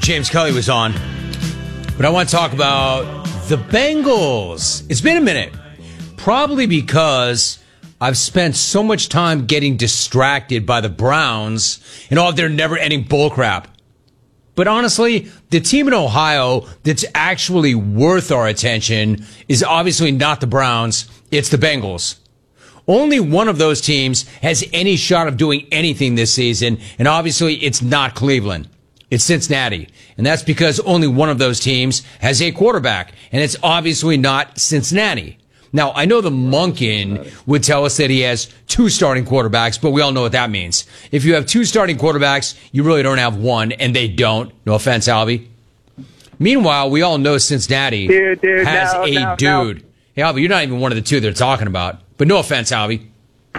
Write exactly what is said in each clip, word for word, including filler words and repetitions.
James Kelly was on. But I want to talk about the Bengals. It's been a minute. Probably because I've spent so much time getting distracted by the Browns and all their never-ending bullcrap. But honestly, the team in Ohio that's actually worth our attention is obviously not the Browns, it's the Bengals. Only one of those teams has any shot of doing anything this season, and obviously it's not Cleveland. It's Cincinnati. And that's because only one of those teams has a quarterback, and it's obviously not Cincinnati. Now, I know the Monken would tell us that he has two starting quarterbacks, but we all know what that means. If you have two starting quarterbacks, you really don't have one, and they don't. No offense, Albie. Meanwhile, we all know Cincinnati dude, dude, has no, a no, dude. No. Hey, Albie, you're not even one of the two they're talking about. But no offense, Albie.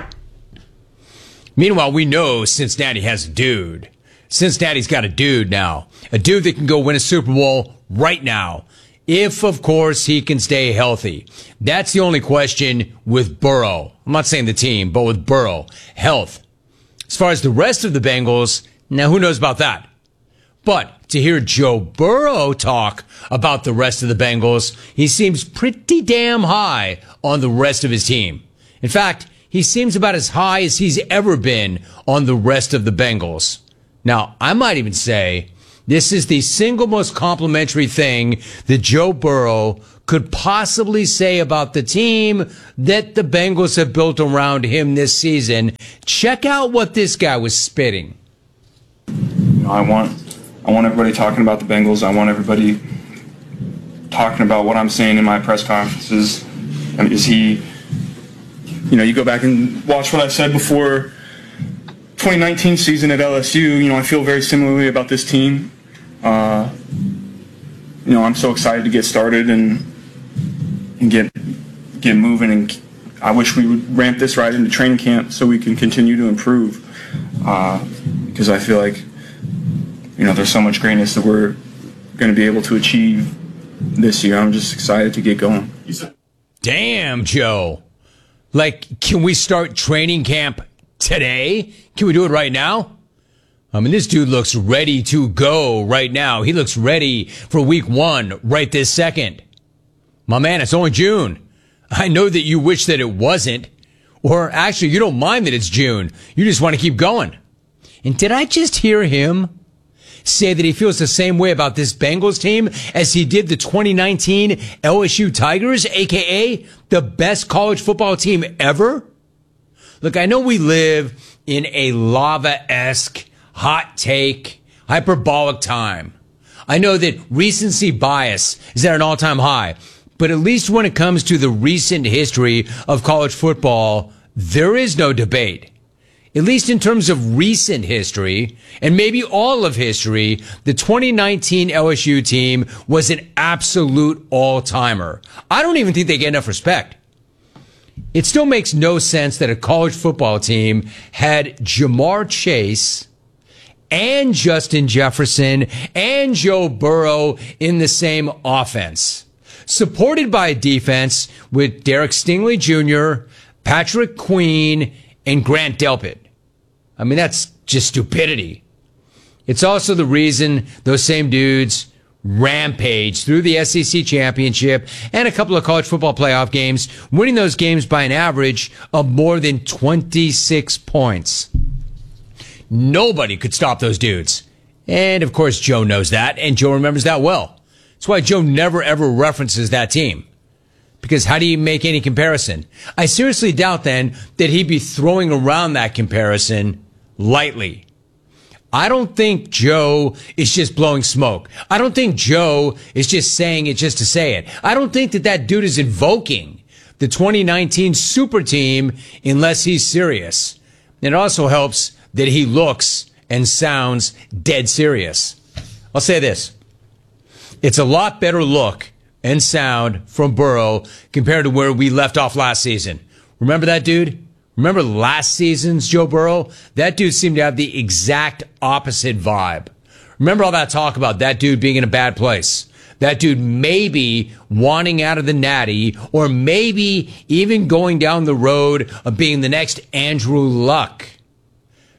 Meanwhile, we know Cincinnati has a dude. Cincinnati's got a dude now. A dude that can go win a Super Bowl right now. If, of course, he can stay healthy. That's the only question with Burrow. I'm not saying the team, but with Burrow. Health. As far as the rest of the Bengals, now who knows about that? But to hear Joe Burrow talk about the rest of the Bengals, he seems pretty damn high on the rest of his team. In fact, he seems about as high as he's ever been on the rest of the Bengals. Now, I might even say this is the single most complimentary thing that Joe Burrow could possibly say about the team that the Bengals have built around him this season. Check out what this guy was spitting. You know, I want, I want everybody talking about the Bengals. I want everybody talking about what I'm saying in my press conferences. I mean, is he, you know, you go back and watch what I said before twenty nineteen season at L S U. You know, I feel very similarly about this team. Uh, you know, I'm so excited to get started and and get get moving. And I wish we would ramp this right into training camp so we can continue to improve. Uh, because I feel like, you know, there's so much greatness that we're going to be able to achieve this year. I'm just excited to get going. Damn, Joe. Like, can we start training camp today? Can we do it right now? I mean, this dude looks ready to go right now. He looks ready for week one right this second. My man, it's only June. I know that you wish that it wasn't. Or actually, you don't mind that it's June. You just want to keep going. And did I just hear him say that he feels the same way about this Bengals team as he did the twenty nineteen L S U Tigers, a k a the best college football team ever? Look, I know we live in a lava-esque, hot take, hyperbolic time. I know that recency bias is at an all-time high. But at least when it comes to the recent history of college football, there is no debate. At least in terms of recent history, and maybe all of history, the twenty nineteen L S U team was an absolute all-timer. I don't even think they get enough respect. It still makes no sense that a college football team had Jamar Chase and Justin Jefferson and Joe Burrow in the same offense, supported by a defense with Derek Stingley Junior, Patrick Queen, and Grant Delpit. I mean, that's just stupidity. It's also the reason those same dudes rampage through the S E C championship and a couple of college football playoff games, winning those games by an average of more than twenty-six points. Nobody could stop those dudes. And of course, Joe knows that, and Joe remembers that well. That's why Joe never ever references that team. Because how do you make any comparison? I seriously doubt then that he'd be throwing around that comparison lightly. I don't think Joe is just blowing smoke. I don't think Joe is just saying it just to say it. I don't think that that dude is invoking the twenty nineteen super team unless he's serious. It also helps that he looks and sounds dead serious. I'll say this. It's a lot better look and sound from Burrow compared to where we left off last season. Remember that dude? Remember last season's Joe Burrow? That dude seemed to have the exact opposite vibe. Remember all that talk about that dude being in a bad place? That dude maybe wanting out of the Natty, or maybe even going down the road of being the next Andrew Luck.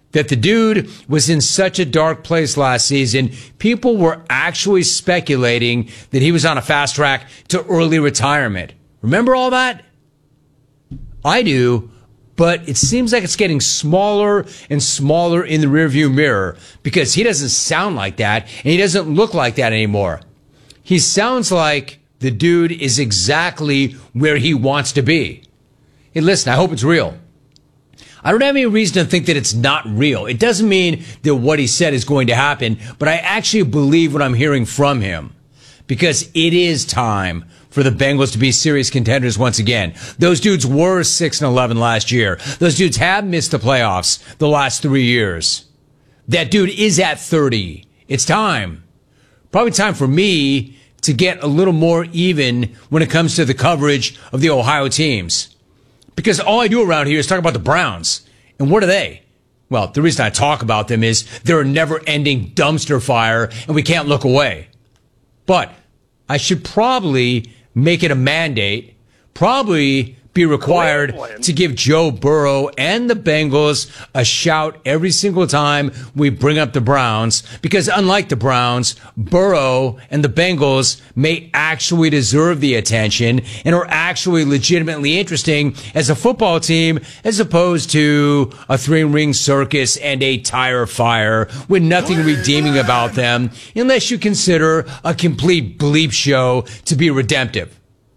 that the dude was in such a dark place last season, people were actually speculating that he was on a fast track to early retirement. Remember all that? I do, but it seems like it's getting smaller and smaller in the rearview mirror because he doesn't sound like that and he doesn't look like that anymore. He sounds like the dude is exactly where he wants to be. Hey, listen, I hope it's real. I don't have any reason to think that it's not real. It doesn't mean that what he said is going to happen, but I actually believe what I'm hearing from him because it is time for the Bengals to be serious contenders once again. Those dudes were six and eleven last year. Those dudes have missed the playoffs the last three years. That dude is at thirty. It's time. Probably time for me to get a little more even when it comes to the coverage of the Ohio teams. Because all I do around here is talk about the Browns. And what are they? Well, the reason I talk about them is they're a never-ending dumpster fire and we can't look away. But I should probably make it a mandate, probably be required to give Joe Burrow and the Bengals a shout every single time we bring up the Browns, because unlike the Browns, Burrow and the Bengals may actually deserve the attention and are actually legitimately interesting as a football team as opposed to a three-ring circus and a tire fire with nothing redeeming about them unless you consider a complete bleep show to be redemptive.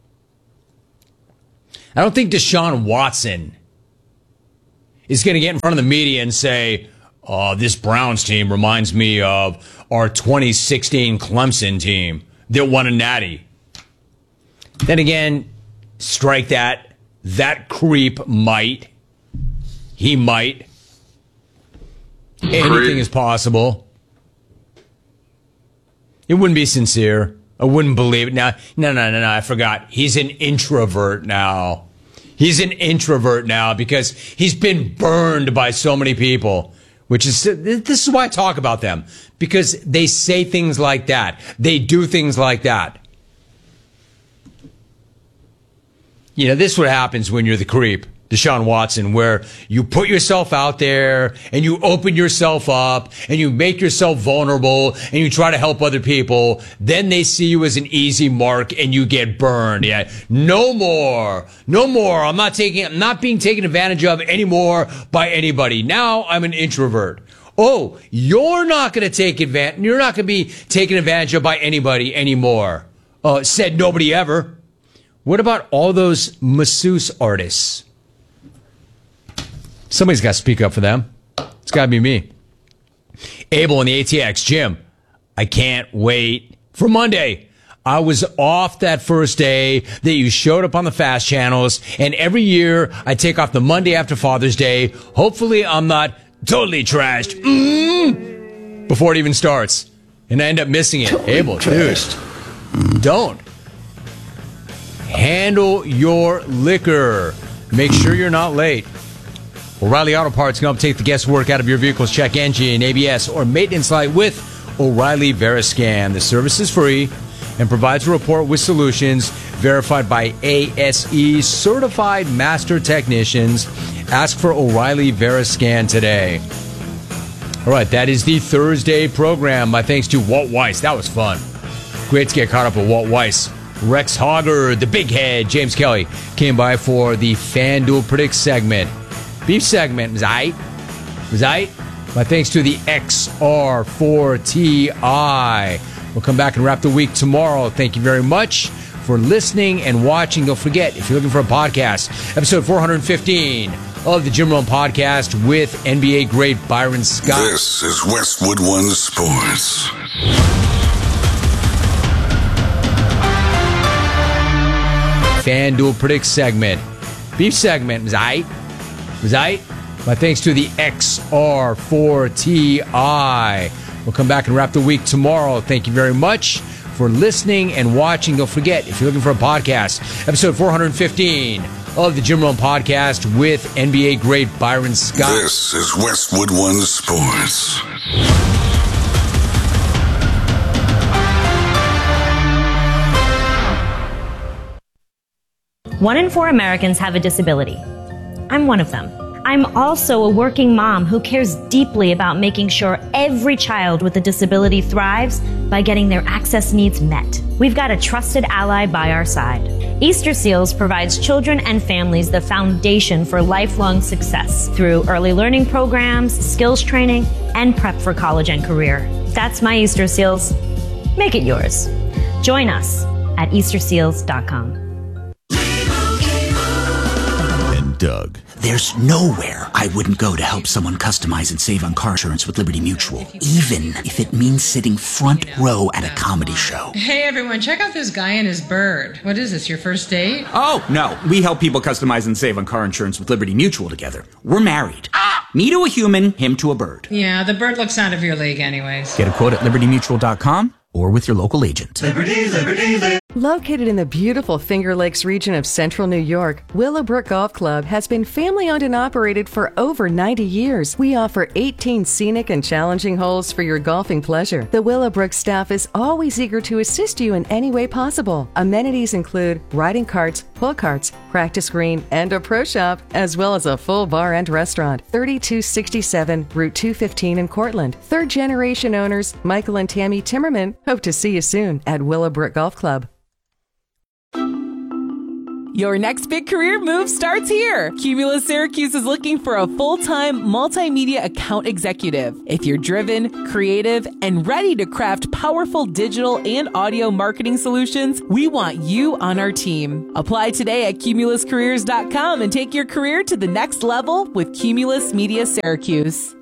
I don't think Deshaun Watson is going to get in front of the media and say, oh, this Browns team reminds me of our twenty sixteen Clemson team that won a natty. Then again, strike that. That creep might. He might. Anything is possible. It wouldn't be sincere. I wouldn't believe it. Now, no, no, no, no, I forgot. He's an introvert now. He's an introvert now because he's been burned by so many people, which is, this is why I talk about them, because they say things like that. They do things like that. You know, this is what happens when you're the creep, Deshaun Watson, where you put yourself out there and you open yourself up and you make yourself vulnerable and you try to help other people. Then they see you as an easy mark and you get burned. Yeah, no more, no more. I'm not taking, I'm not being taken advantage of anymore by anybody. Now I'm an introvert. Oh, you're not going to take advantage. You're not going to be taken advantage of by anybody anymore. Uh, said nobody ever. What about all those masseuse artists? Somebody's got to speak up for them. It's got to be me. Abel in the A T X. Jim, I can't wait for Monday. I was off that first day that you showed up on the fast channels, and every year I take off the Monday after Father's Day. Hopefully I'm not totally trashed mm, before it even starts, and I end up missing it. Totally Abel, dude, don't. Handle your liquor. Make sure you're not late. O'Reilly Auto Parts can help take the guesswork out of your vehicle's check engine, A B S, or maintenance light with O'Reilly Veriscan. The service is free and provides a report with solutions verified by A S E certified master technicians. Ask for O'Reilly Veriscan today. All right, that is the Thursday program. My thanks to Walt Weiss. That was fun. Great to get caught up with Walt Weiss. Rex Hogger, the big head, James Kelly, came by for the FanDuel Predict segment. Beef segment was aight. Was aight. My thanks to the X R four T I. We'll come back and wrap the week tomorrow. Thank you very much for listening and watching. Don't forget, if you're looking for a podcast, episode four fifteen of the Jim Rome Podcast with N B A great Byron Scott. This is Westwood One Sports. FanDuel Predict segment. Beef segment was aight. Was aight. My thanks to the X R four T I. We'll come back and wrap the week tomorrow. Thank you very much for listening and watching. Don't forget, if you're looking for a podcast, episode four fifteen of the Jim Rome Podcast with N B A great Byron Scott. This is Westwood One Sports. One in four Americans have a disability. I'm one of them. I'm also a working mom who cares deeply about making sure every child with a disability thrives by getting their access needs met. We've got a trusted ally by our side. Easter Seals provides children and families the foundation for lifelong success through early learning programs, skills training, and prep for college and career. That's my Easter Seals. Make it yours. Join us at Easter Seals dot com. And Doug. There's nowhere I wouldn't go to help someone customize and save on car insurance with Liberty Mutual, even if it means sitting front row at a comedy show. Hey everyone, check out this guy and his bird. What is this, your first date? Oh, no. We help people customize and save on car insurance with Liberty Mutual together. We're married. Me to a human, him to a bird. Yeah, the bird looks out of your league anyways. Get a quote at liberty mutual dot com or with your local agent. Liberty, liberty, liberty. Located in the beautiful Finger Lakes region of central New York, Willowbrook Golf Club has been family-owned and operated for over ninety years. We offer eighteen scenic and challenging holes for your golfing pleasure. The Willowbrook staff is always eager to assist you in any way possible. Amenities include riding carts, pull carts, practice green, and a pro shop, as well as a full bar and restaurant. thirty-two sixty-seven Route two fifteen in Cortland. Third-generation owners Michael and Tammy Timmerman hope to see you soon at Willowbrook Golf Club. Your next big career move starts here. Cumulus Syracuse is looking for a full-time multimedia account executive. If you're driven, creative, and ready to craft powerful digital and audio marketing solutions, we want you on our team. Apply today at cumulus careers dot com and take your career to the next level with Cumulus Media Syracuse.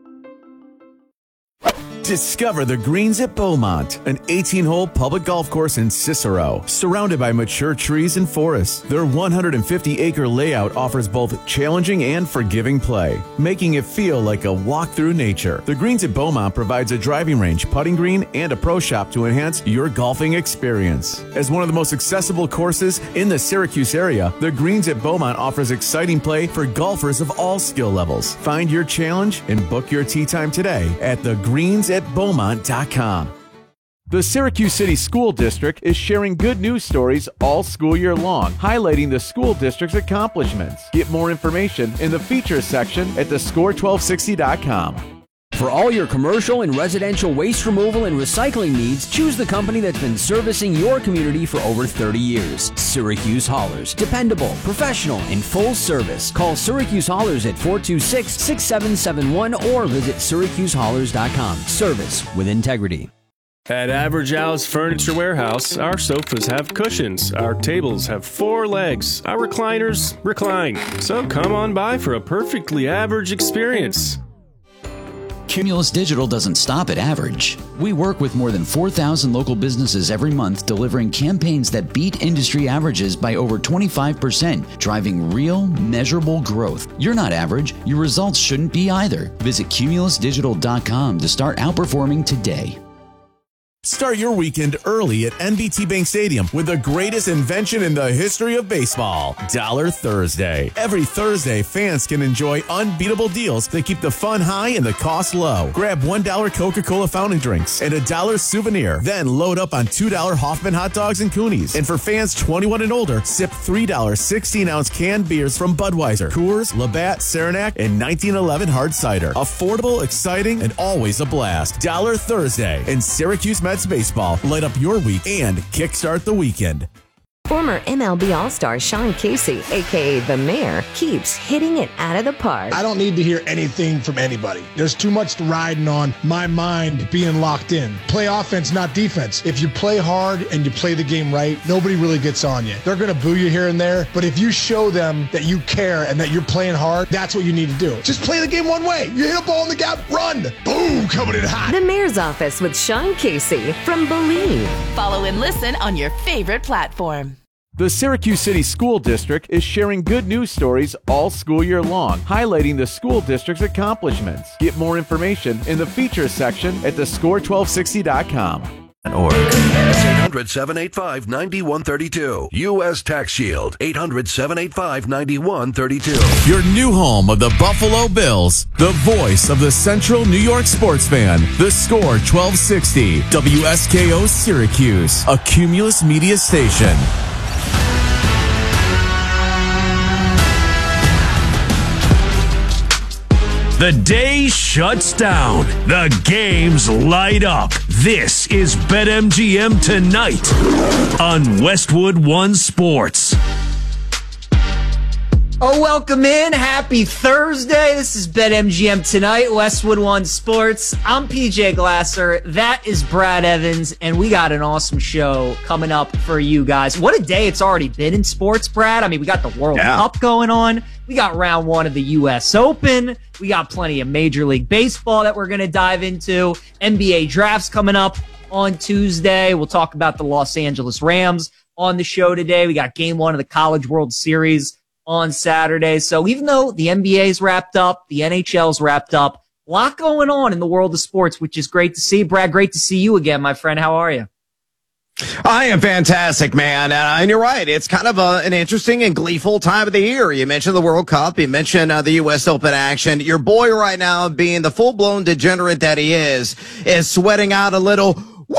Discover the Greens at Beaumont, an eighteen-hole public golf course in Cicero, surrounded by mature trees and forests. Their one hundred fifty acre layout offers both challenging and forgiving play, making it feel like a walk through nature. The Greens at Beaumont provides a driving range, putting green, and a pro shop to enhance your golfing experience. As one of the most accessible courses in the Syracuse area, the Greens at Beaumont offers exciting play for golfers of all skill levels. Find your challenge and book your tee time today at the greens at beaumont dot com. The Syracuse City School District is sharing good news stories all school year long, highlighting the school district's accomplishments. Get more information in the features section at the score twelve sixty dot com. For all your commercial and residential waste removal and recycling needs, choose the company that's been servicing your community for over thirty years. Syracuse Haulers. Dependable, professional, and full service. Call Syracuse Haulers at four two six, six seven seven one or visit syracuse haulers dot com. Service with integrity. At Average Al's Furniture Warehouse, our sofas have cushions, our tables have four legs, our recliners recline. So come on by for a perfectly average experience. Cumulus Digital doesn't stop at average. We work with more than four thousand local businesses every month, delivering campaigns that beat industry averages by over twenty-five percent, driving real, measurable growth. You're not average. Your results shouldn't be either. Visit cumulus digital dot com to start outperforming today. Start your weekend early at N B T Bank Stadium with the greatest invention in the history of baseball, Dollar Thursday. Every Thursday, fans can enjoy unbeatable deals that keep the fun high and the cost low. Grab one dollar Coca-Cola fountain drinks and a dollar souvenir. Then load up on two dollar Hoffman hot dogs and Coonies. And for fans twenty-one and older, sip three dollar sixteen ounce canned beers from Budweiser, Coors, Labatt, Saranac, and nineteen eleven hard cider. Affordable, exciting, and always a blast. Dollar Thursday and Syracuse Mets baseball. Light up your week and kickstart the weekend. Former M L B All-Star Sean Casey, a k a. The Mayor, keeps hitting it out of the park. I don't need to hear anything from anybody. There's too much riding on my mind being locked in. Play offense, not defense. If you play hard and you play the game right, nobody really gets on you. They're going to boo you here and there, but if you show them that you care and that you're playing hard, that's what you need to do. Just play the game one way. You hit a ball in the gap, run. Boom, coming in hot. The Mayor's Office with Sean Casey from Believe. Follow and listen on your favorite platform. The Syracuse City School District is sharing good news stories all school year long, highlighting the school district's accomplishments. Get more information in the features section at the score twelve sixty dot com. Org. eight hundred, seven eight five, nine one three two. U S Tax Shield. eight hundred, seven eight five, nine one three two. Your new home of the Buffalo Bills. The voice of the Central New York sports fan. The Score twelve sixty. W S K O Syracuse. A Cumulus Media station. The day shuts down. The games light up. This is BetMGM Tonight on Westwood One Sports. Oh, welcome in. Happy Thursday. This is BetMGM Tonight, Westwood One Sports. I'm P J Glasser. That is Brad Evans, and we got an awesome show coming up for you guys. What a day it's already been in sports, Brad. I mean, we got the World yeah. Cup going on. We got round one of the U S Open. We got plenty of Major League Baseball that we're going to dive into. N B A drafts coming up on Tuesday. We'll talk about the Los Angeles Rams on the show today. We got game one of the College World Series on Saturday. So even though the N B A's wrapped up, the N H L's wrapped up, a lot going on in the world of sports, which is great to see. Brad, great to see you again, my friend. How are you? I am fantastic, man. Uh, and you're right. It's kind of a, an interesting and gleeful time of the year. You mentioned the World Cup. You mentioned uh, the U S Open action. Your boy right now, being the full-blown degenerate that he is, is sweating out a little woo!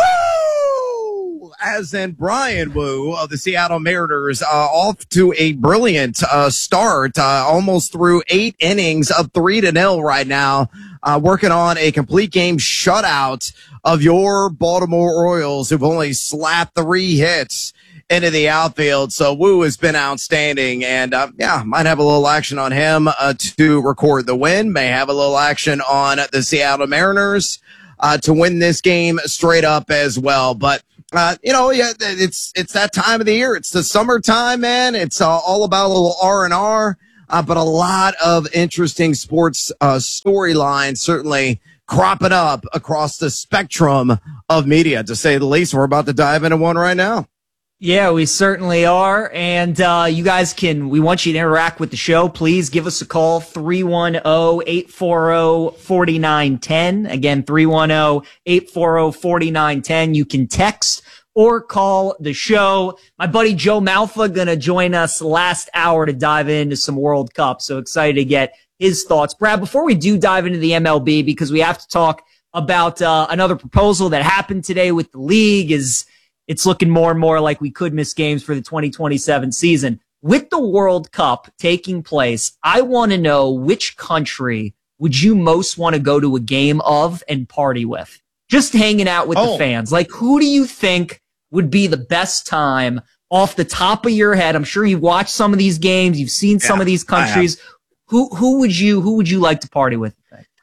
As in Brian Wu of the Seattle Mariners, uh, off to a brilliant uh, start, uh, almost through eight innings, up three to nil right now, uh, working on a complete game shutout of your Baltimore Orioles, who've only slapped three hits into the outfield. So Wu has been outstanding, and uh, yeah, might have a little action on him uh, to record the win. May have a little action on the Seattle Mariners uh, to win this game straight up as well, but. Uh, you know, yeah, it's, it's that time of the year. It's the summertime, man. It's uh, all about a little R and R, uh, but a lot of interesting sports, uh, storylines certainly cropping up across the spectrum of media, to say the least. We're about to dive into one right now. Yeah, we certainly are. And uh, you guys can, we want you to interact with the show. Please give us a call, three one zero, eight four zero, four nine one zero. Again, three one zero, eight four zero, four nine one zero. You can text or call the show. My buddy Joe Malfa going to join us last hour to dive into some World Cup. So excited to get his thoughts. Brad, before we do dive into the M L B, because we have to talk about uh, another proposal that happened today with the league, is it's looking more and more like we could miss games for the twenty twenty-seven season. With the World Cup taking place, I want to know, which country would you most want to go to a game of and party with? Just hanging out with oh. the fans. Like, who do you think would be the best time off the top of your head? I'm sure you've watched some of these games. You've seen yeah, some of these countries. Who, who would you, who would you like to party with?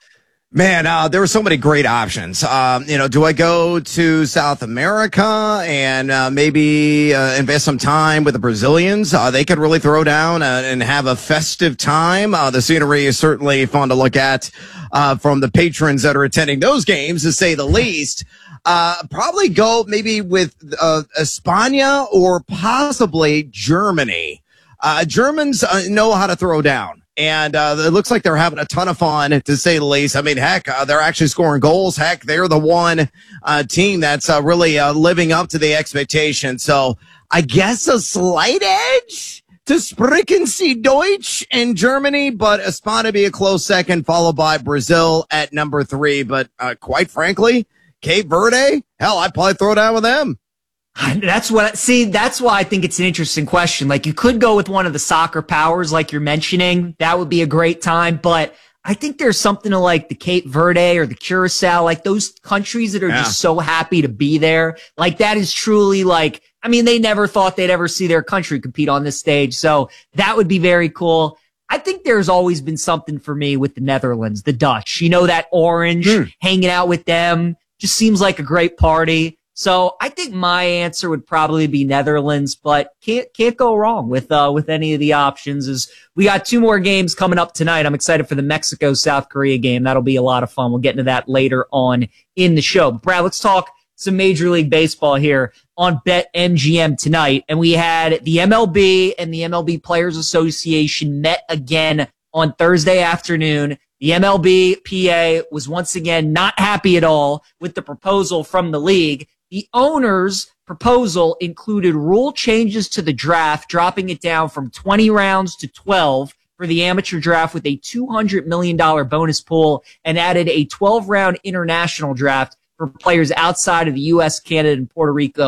Man, uh, there were so many great options. Um, you know, do I go to South America and uh, maybe uh, invest some time with the Brazilians? Uh, they could really throw down uh, and have a festive time. Uh, the scenery is certainly fun to look at uh, from the patrons that are attending those games, to say the least. Uh, probably go maybe with uh, España or possibly Germany. Uh, Germans uh, know how to throw down. And uh, it looks like they're having a ton of fun, to say the least. I mean, heck, uh, they're actually scoring goals. Heck, they're the one uh, team that's uh, really uh, living up to the expectation. So I guess a slight edge to Sprechen Sie Deutsch in Germany, but España be a close second, followed by Brazil at number three. But uh, quite frankly, Cape Verde, hell, I'd probably throw down with them. That's what, see, that's why I think it's an interesting question. Like, you could go with one of the soccer powers, like you're mentioning. That would be a great time. But I think there's something to like the Cape Verde or the Curacao, like those countries that are yeah. just so happy to be there. Like, that is truly like, I mean, they never thought they'd ever see their country compete on this stage. So that would be very cool. I think there's always been something for me with the Netherlands, the Dutch. You know, that orange, mm. hanging out with them just seems like a great party. So I think my answer would probably be Netherlands, but can't can't go wrong with uh with any of the options. As we got two more games coming up tonight. I'm excited for the Mexico-South Korea game. That'll be a lot of fun. We'll get into that later on in the show. But Brad, let's talk some Major League Baseball here on BetMGM tonight. And we had the M L B and the M L B Players Association met again on Thursday afternoon. The M L B P A was once again not happy at all with the proposal from the league. The owner's proposal included rule changes to the draft, dropping it down from twenty rounds to twelve for the amateur draft with a two hundred million dollars bonus pool, and added a twelve round international draft for players outside of the U S, Canada, and Puerto Rico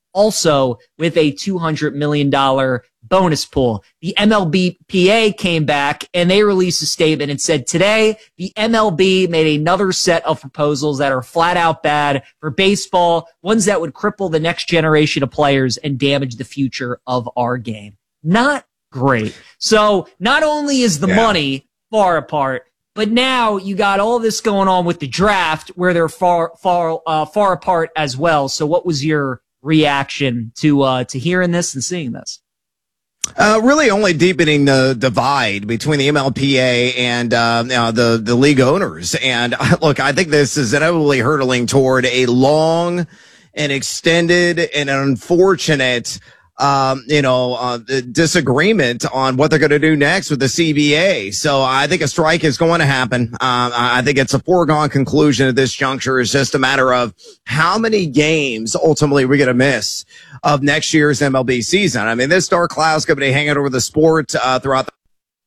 also with a two hundred million dollars bonus pool. The M L B P A came back and they released a statement and said today the M L B made another set of proposals that are flat out bad for baseball, ones that would cripple the next generation of players and damage the future of our game. Not great. So not only is the yeah. money far apart, but now you got all this going on with the draft where they're far, far, uh, far apart as well. So what was your reaction to, uh, to hearing this and seeing this? Uh, really only deepening the divide between the M L P A and uh, you know, the, the league owners. And uh, look, I think this is inevitably hurtling toward a long and extended and unfortunate Um, you know, uh, the disagreement on what they're going to do next with the C B A. So I think a strike is going to happen. Um, I think it's a foregone conclusion at this juncture. It's just a matter of how many games ultimately we're going to miss of next year's M L B season. I mean, this dark cloud's going to be hanging over the sport uh, throughout the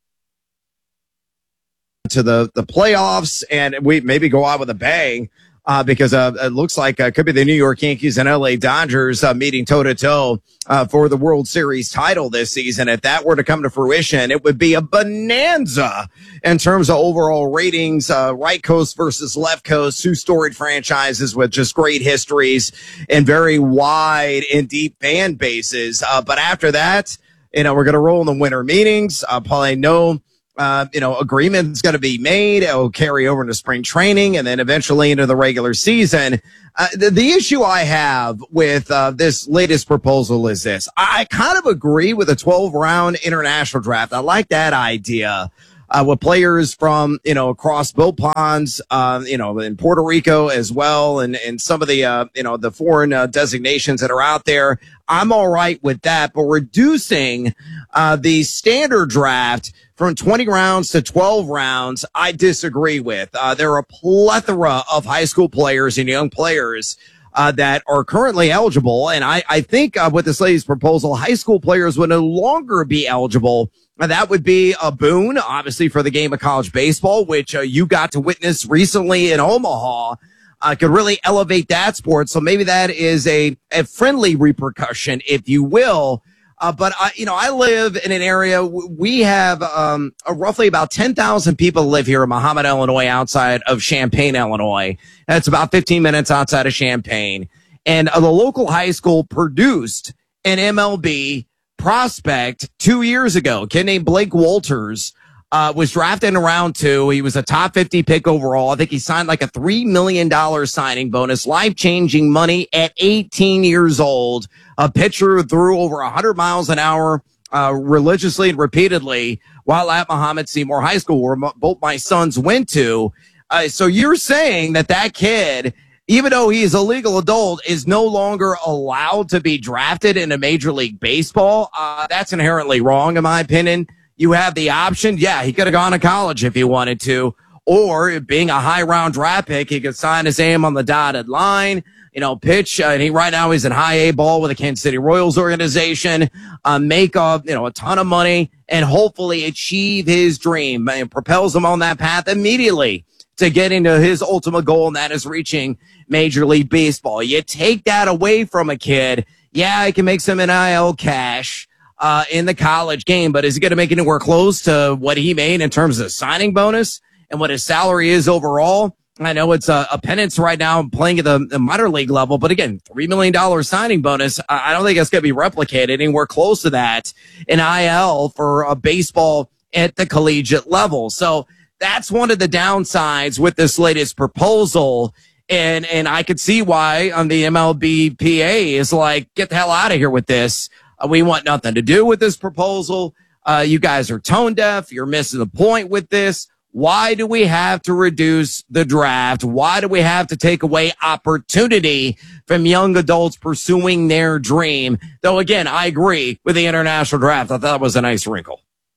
to the, the playoffs, and we maybe go out with a bang. Uh, because, uh, it looks like, uh, could be the New York Yankees and L A Dodgers, uh, meeting toe to toe, uh, for the World Series title this season. If that were to come to fruition, it would be a bonanza in terms of overall ratings, uh, right coast versus left coast, two storied franchises with just great histories and very wide and deep fan bases. Uh, but after that, you know, we're going to roll in the winter meetings. Uh, probably no, Uh, you know, agreement's going to be made. It'll carry over into spring training and then eventually into the regular season. Uh, the, the issue I have with uh, this latest proposal is this. I kind of agree with a twelve round international draft. I like that idea. Uh, with players from, you know, across both ponds, uh, you know, in Puerto Rico as well, and, and some of the, uh, you know, the foreign uh, designations that are out there. I'm all right with that, but reducing uh, the standard draft from twenty rounds to twelve rounds, I disagree with. Uh, there are a plethora of high school players and young players uh, that are currently eligible, and I, I think uh, with this latest proposal, high school players would no longer be eligible. And that would be a boon, obviously, for the game of college baseball, which uh, you got to witness recently in Omaha. Uh, could really elevate that sport. So maybe that is a, a friendly repercussion, if you will. Uh, but I, you know, I live in an area, we have, um, a roughly about ten thousand people live here in Mahomet, Illinois, outside of Champaign, Illinois. That's about fifteen minutes outside of Champaign. And uh, the local high school produced an M L B prospect two years ago. A kid named Blake Walters, uh, was drafted in round two. He was a top fifty pick overall. I think he signed like a three million dollars signing bonus, life-changing money at eighteen years old. A pitcher who threw over one hundred miles an hour, uh, religiously and repeatedly while at Mahomet Seymour High School, where m- both my sons went to. Uh, so you're saying that that kid, even though he is a legal adult, is no longer allowed to be drafted in a Major League Baseball? Uh, that's inherently wrong, in my opinion. You have the option. Yeah, he could have gone to college if he wanted to. Or, being a high-round draft pick, he could sign his name on the dotted line, you know, pitch. Uh, and he right now he's in high A ball with the Kansas City Royals organization, uh, make a, you know, a ton of money and hopefully achieve his dream. It propels him on that path immediately to getting to his ultimate goal, and that is reaching Major League Baseball. You take that away from a kid, yeah, he can make some N I L cash uh in the college game, but is he going to make anywhere close to what he made in terms of signing bonus and what his salary is overall? I know it's a, a penance right now playing at the, the minor league level, but again, three million dollars signing bonus, I don't think it's going to be replicated anywhere close to that in I L for a baseball at the collegiate level. So that's one of the downsides with this latest proposal. And, and I could see why on the M L B P A is like, get the hell out of here with this. Uh, we want nothing to do with this proposal. Uh, you guys are tone deaf. You're missing the point with this. Why do we have to reduce the draft? Why do we have to take away opportunity from young adults pursuing their dream? Though, again, I agree with the international draft. I thought that was a nice wrinkle.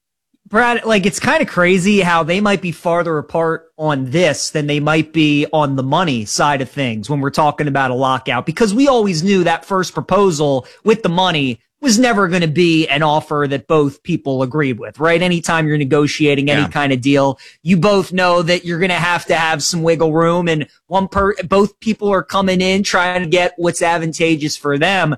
Brad, like, it's kind of crazy how they might be farther apart on this than they might be on the money side of things when we're talking about a lockout, because we always knew that first proposal with the money was never going to be an offer that both people agreed with, right? Anytime you're negotiating any yeah. kind of deal, you both know that you're going to have to have some wiggle room, and one per, both people are coming in trying to get what's advantageous for them.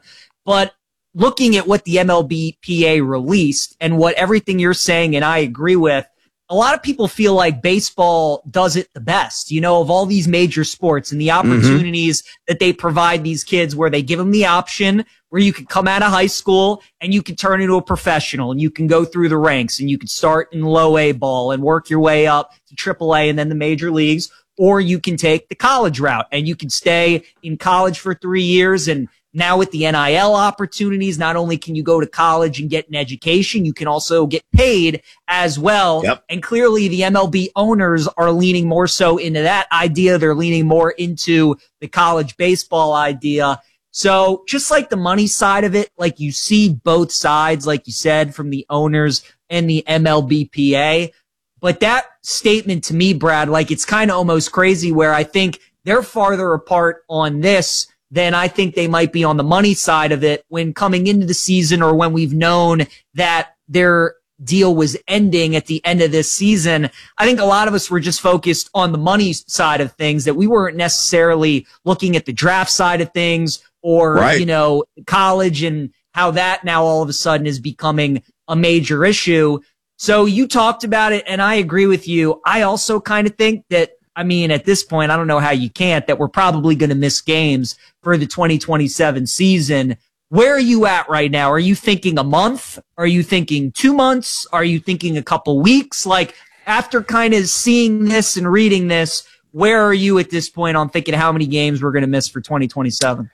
But looking at what the M L B P A released and what everything you're saying, and I agree with, a lot of people feel like baseball does it the best, you know, of all these major sports and the opportunities mm-hmm. that they provide these kids where they give them the option where you can come out of high school and you can turn into a professional and you can go through the ranks and you can start in low A ball and work your way up to triple A and then the major leagues, or you can take the college route and you can stay in college for three years. And now with the N I L opportunities, not only can you go to college and get an education, you can also get paid as well. Yep. And clearly the M L B owners are leaning more so into that idea. They're leaning more into the college baseball idea. So just like the money side of it, like you see both sides, like you said, from the owners and the M L B P A. But that statement to me, Brad, like it's kind of almost crazy where I think they're farther apart on this than I think they might be on the money side of it when coming into the season or when we've known that their deal was ending at the end of this season. I think a lot of us were just focused on the money side of things, that we weren't necessarily looking at the draft side of things or, right. you know, college and how that now all of a sudden is becoming a major issue. So you talked about it and I agree with you. I also kind of think that, I mean, at this point, I don't know how you can't, that we're probably going to miss games for the twenty twenty-seven season. Where are you at right now? Are you thinking a month? Are you thinking two months? Are you thinking a couple weeks? Like, after kind of seeing this and reading this, where are you at this point on thinking how many games we're going to miss for twenty twenty-seven?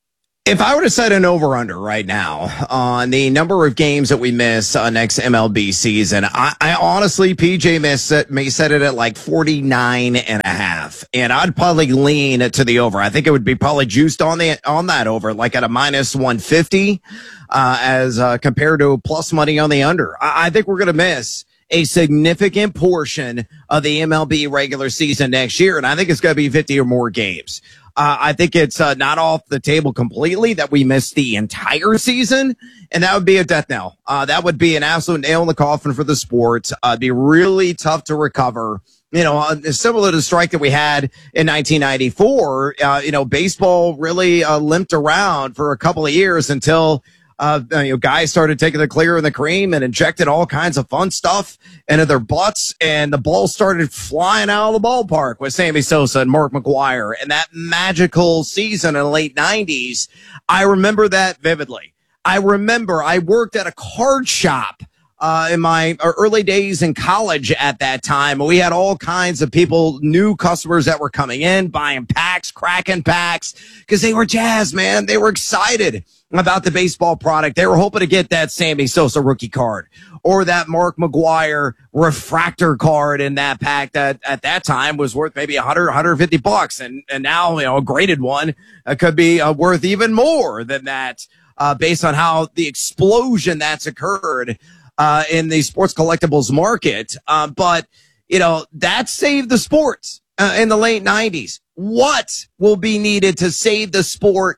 If I were to set an over-under right now on the number of games that we miss uh, next M L B season, I, I honestly, P J may set, may set it at like forty-nine and a half. And I'd probably lean to the over. I think it would be probably juiced on the on that over, like at a minus one fifty uh, as uh, compared to plus money on the under. I, I think we're going to miss a significant portion of the M L B regular season next year, and I think it's going to be fifty or more games. Uh, I think it's uh, not off the table completely that we miss the entire season, and that would be a death knell. Uh, that would be an absolute nail in the coffin for the sport. Uh, it'd be really tough to recover. You know, uh, similar to the strike that we had in nineteen ninety-four, uh, you know, baseball really uh, limped around for a couple of years until Uh, you know, guys started taking the clear and the cream and injected all kinds of fun stuff into their butts, and the ball started flying out of the ballpark with Sammy Sosa and Mark McGwire. And that magical season in the late nineties, I remember that vividly. I remember I worked at a card shop uh, in my early days in college at that time. We had all kinds of people, new customers that were coming in, buying packs, cracking packs, because they were jazzed, man. They were excited about the baseball product. They were hoping to get that Sammy Sosa rookie card or that Mark McGwire refractor card in that pack that at that time was worth maybe one hundred, one hundred fifty bucks. And, and now, you know, a graded one uh, could be uh, worth even more than that, uh, based on how the explosion that's occurred, uh, in the sports collectibles market. Uh, but, you know, that saved the sports uh, in the late nineties. What will be needed to save the sport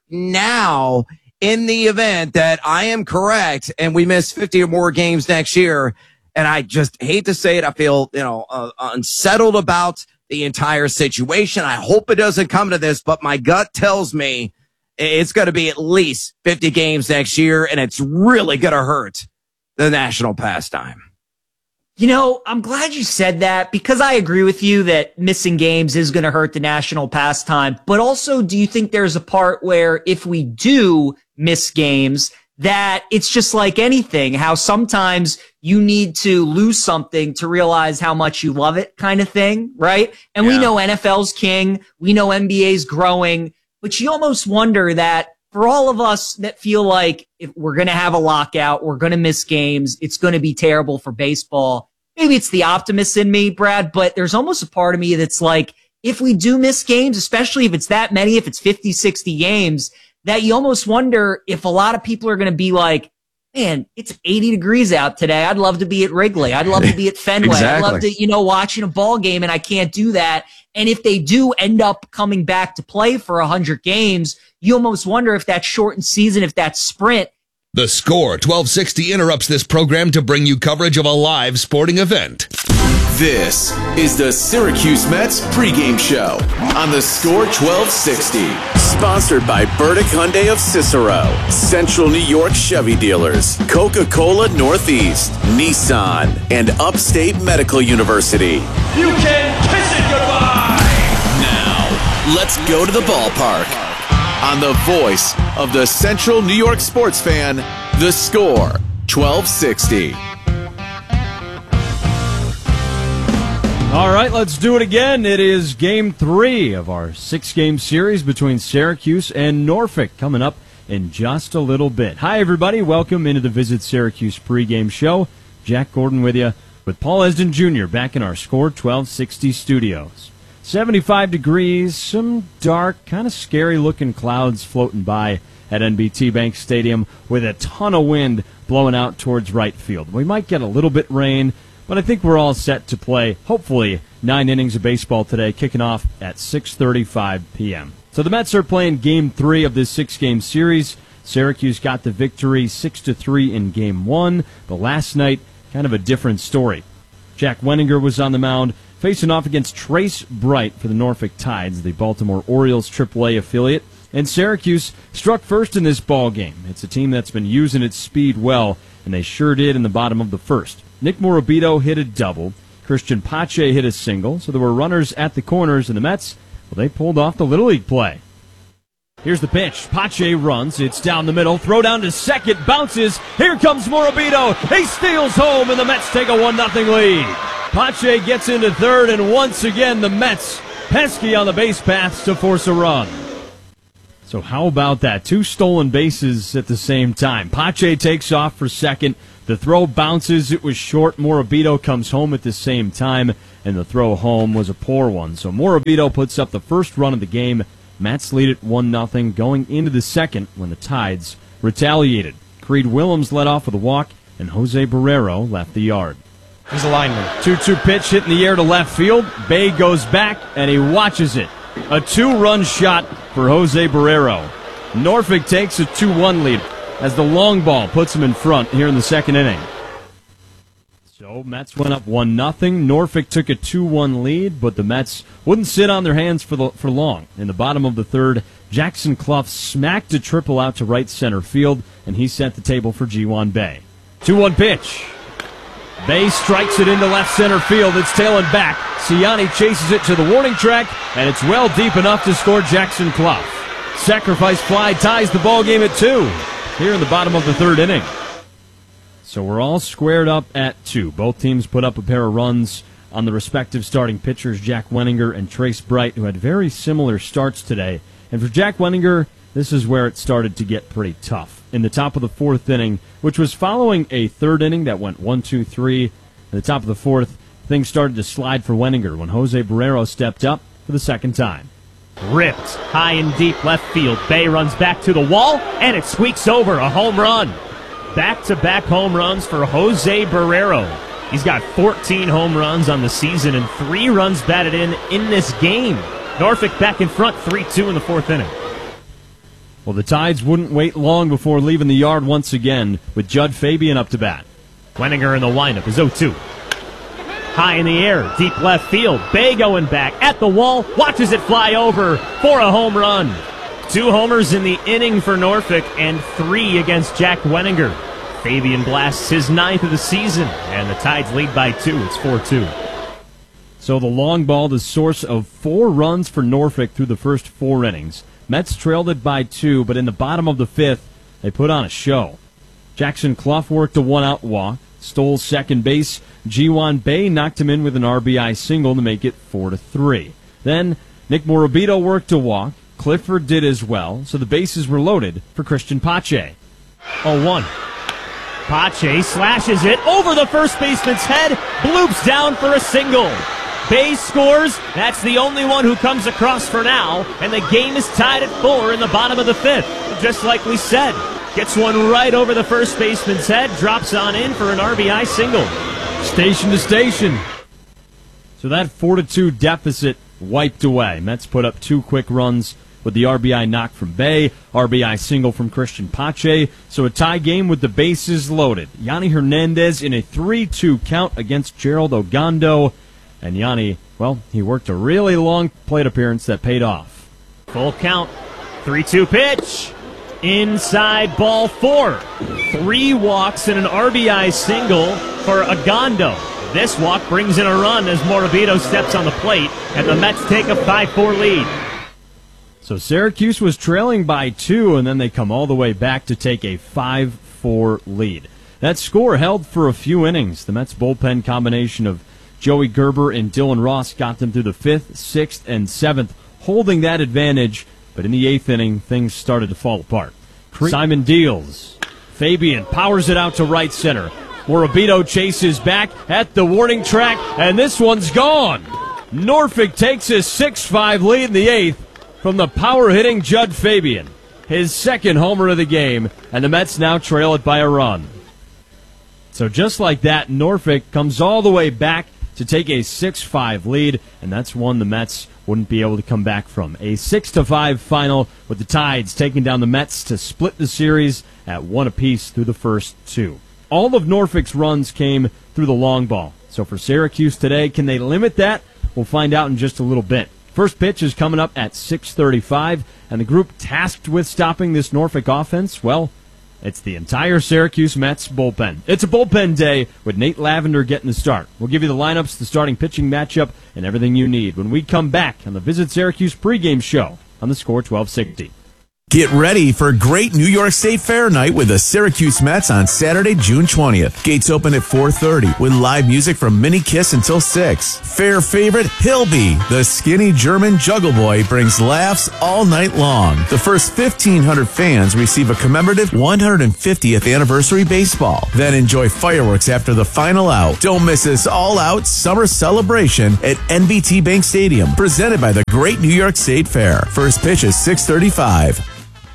now in the event that I am correct and we miss fifty or more games next year? And I just hate to say it. I feel, you know, uh, unsettled about the entire situation. I hope it doesn't come to this, but my gut tells me it's going to be at least fifty games next year, and it's really going to hurt the national pastime. You know, I'm glad you said that, because I agree with you that missing games is going to hurt the national pastime. But also, do you think there's a part where if we do miss games, that it's just like anything, how sometimes you need to lose something to realize how much you love it, kind of thing, right? And yeah. we know N F L's king. We know N B A's growing. But you almost wonder that for all of us that feel like if we're going to have a lockout, we're going to miss games, it's going to be terrible for baseball. Maybe it's the optimist in me, Brad, but there's almost a part of me that's like, if we do miss games, especially if it's that many, if it's fifty, sixty games, that you almost wonder if a lot of people are going to be like, man, it's eighty degrees out today. I'd love to be at Wrigley. I'd love to be at Fenway. Exactly. I'd love to, you know, watching a ball game, and I can't do that. And if they do end up coming back to play for one hundred games, you almost wonder if that shortened season, if that sprint. The Score twelve sixty interrupts this program to bring you coverage of a live sporting event. This is the Syracuse Mets pregame show on the Score twelve sixty. Sponsored by Burdick Hyundai of Cicero, Central New York Chevy Dealers, Coca-Cola Northeast, Nissan, and Upstate Medical University. You can kiss it goodbye! Now, let's go to the ballpark. On the voice of the Central New York sports fan, the Score twelve sixty. All right, let's do it again. It is game three of our six-game series between Syracuse and Norfolk coming up in just a little bit. Hi, everybody. Welcome into the Visit Syracuse pregame show. Jack Gordon with you with Paul Esden Junior back in our Score twelve sixty studios. seventy-five degrees, some dark, kind of scary-looking clouds floating by at N B T Bank Stadium with a ton of wind blowing out towards right field. We might get a little bit rain, but I think we're all set to play, hopefully, nine innings of baseball today, kicking off at six thirty-five p.m. So the Mets are playing game three of this six-game series. Syracuse got the victory six to three in game one, but last night, kind of a different story. Jack Wenninger was on the mound, facing off against Trace Bright for the Norfolk Tides, the Baltimore Orioles triple A affiliate, and Syracuse struck first in this ball game. It's a team that's been using its speed well, and they sure did in the bottom of the first. Nick Morabito hit a double. Christian Pache hit a single. So there were runners at the corners, and the Mets, well, they pulled off the Little League play. Here's the pitch. Pache runs. It's down the middle. Throw down to second. Bounces. Here comes Morabito. He steals home, and the Mets take a one nothing lead. Pache gets into third, and once again the Mets pesky on the base paths to force a run. So how about that? Two stolen bases at the same time. Pache takes off for second. The throw bounces. It was short. Morabito comes home at the same time, and the throw home was a poor one. So Morabito puts up the first run of the game. Mets lead it one nothing going into the second when the Tides retaliated. Creed Willems led off with a walk, and Jose Barrero left the yard. He's a lineman. two two pitch hit in the air to left field. Bay goes back, and he watches it. A two-run shot for Jose Barrero. Norfolk takes a two one lead as the long ball puts him in front here in the second inning. So Mets went up one nothing. Norfolk took a two one lead, but the Mets wouldn't sit on their hands for the, for long. In the bottom of the third, Jackson Clough smacked a triple out to right center field, and he set the table for Ji Hwan Bae. two one pitch. Bae strikes it into left center field. It's tailing back. Siani chases it to the warning track, and it's well deep enough to score Jackson Clough. Sacrifice fly ties the ball game at two here in the bottom of the third inning. So we're all squared up at two. Both teams put up a pair of runs on the respective starting pitchers, Jack Wenninger and Trace Bright, who had very similar starts today. And for Jack Wenninger, this is where it started to get pretty tough. In the top of the fourth inning, which was following a third inning that went one two three, at the top of the fourth, things started to slide for Wenninger when Jose Barrero stepped up for the second time. Ripped high and deep left field. Bae runs back to the wall, and it squeaks over a home run. Back-to-back home runs for Jose Barrero. He's got fourteen home runs on the season and three runs batted in in this game. Norfolk back in front, three two in the fourth inning. Well, the Tides wouldn't wait long before leaving the yard once again with Judd Fabian up to bat. Wenninger in the lineup is oh two. High in the air, deep left field. Bae going back at the wall, watches it fly over for a home run. Two homers in the inning for Norfolk and three against Jack Wenninger. Fabian blasts his ninth of the season, and the Tides lead by two. It's four two. So the long ball, the source of four runs for Norfolk through the first four innings. Mets trailed it by two, but in the bottom of the fifth, they put on a show. Jackson Clough worked a one-out walk, stole second base. Ji Hwan Bae knocked him in with an R B I single to make it four to three. Then Nick Morabito worked a walk. Clifford did as well, so the bases were loaded for Christian Pache. oh one. Pache slashes it over the first baseman's head, bloops down for a single. Bae scores. That's the only one who comes across for now, and the game is tied at four in the bottom of the fifth. Just like we said, gets one right over the first baseman's head, drops on in for an R B I single. Station to station. So that four to two deficit wiped away. Mets put up two quick runs with the R B I knock from Bae, R B I single from Christian Pache. So a tie game with the bases loaded. Yanni Hernandez in a three two count against Gerald Ogando. And Yanni, well, he worked a really long plate appearance that paid off. Full count. three two pitch. Inside ball four. Three walks and an R B I single for Agondo. This walk brings in a run as Morabito steps on the plate, and the Mets take a five four lead. So Syracuse was trailing by two, and then they come all the way back to take a five four lead. That score held for a few innings. The Mets bullpen combination of Joey Gerber and Dylan Ross got them through the fifth, sixth, and seventh, holding that advantage. But in the eighth inning, things started to fall apart. Simon deals. Fabian powers it out to right center. Morabito chases back at the warning track, and this one's gone. Norfolk takes a six five lead in the eighth from the power-hitting Judd Fabian. His second homer of the game, and the Mets now trail it by a run. So just like that, Norfolk comes all the way back to take a six five lead, and that's one the Mets wouldn't be able to come back from. A six to five final with the Tides taking down the Mets to split the series at one apiece through the first two. All of Norfolk's runs came through the long ball. So for Syracuse today, can they limit that? We'll find out in just a little bit. First pitch is coming up at six thirty-five, and the group tasked with stopping this Norfolk offense, well, it's the entire Syracuse Mets bullpen. It's a bullpen day with Nate Lavender getting the start. We'll give you the lineups, the starting pitching matchup, and everything you need when we come back on the Visit Syracuse pregame show on the Score twelve sixty. Get ready for a great New York State Fair night with the Syracuse Mets on Saturday, June twentieth. Gates open at four thirty with live music from Mini Kiss until six. Fair favorite Hilby, the skinny German juggle boy, brings laughs all night long. The first fifteen hundred fans receive a commemorative one hundred fiftieth anniversary baseball. Then enjoy fireworks after the final out. Don't miss this all-out summer celebration at N B T Bank Stadium, presented by the Great New York State Fair. First pitch is six thirty-five.